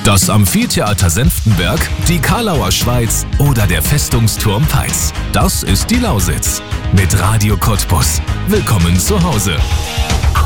Das Amphitheater Senftenberg, die Kalauer Schweiz oder der Festungsturm Peitz. Das ist die Lausitz. Mit Radio Cottbus. Willkommen zu Hause.